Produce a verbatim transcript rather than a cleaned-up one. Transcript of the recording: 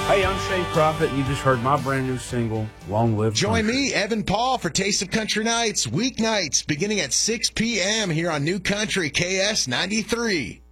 Hey, I'm Shane Prophet, and you just heard my brand new single, Long Live Join Country. me, Evan Paul, for Taste of Country Nights, weeknights, beginning at six p.m. here on New Country K S ninety-three.